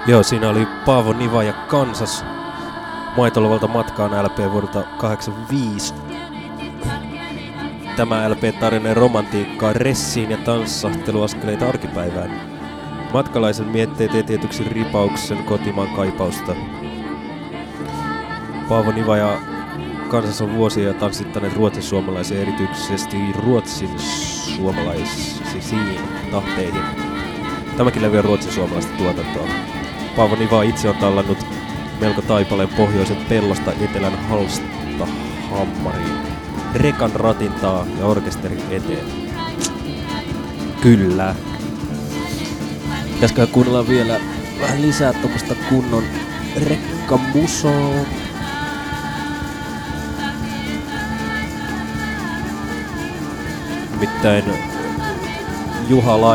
Joo, siinä oli Paavo Niva ja Kansas. Maitolovalta matkaan LP vuodelta 85. Tämä LP tarjonee romantiikkaa, ressiin ja tanssahteluaskeleita arkipäivään. Matkalaisen mietteet ei tietyksi ripauksen kotimaan kaipausta. Paavo Niva ja Kansas on vuosia tanssittaneet ruotsin-suomalaisia, erityisesti ruotsin suomalaisiin tahteihin. Tämäkin levy on ruotsin-suomalaista tuotantoa. Paavo Niva itse on tallannut melko taipaleen pohjoisen pellosta etelän Hallstahammariin. Rekan ratintaa ja orkesterin eteen. Kyllä. Pitäisiköhän kuunnella vielä vähän lisää tuommoista kunnon rekkamusoa. Nimittäin Juha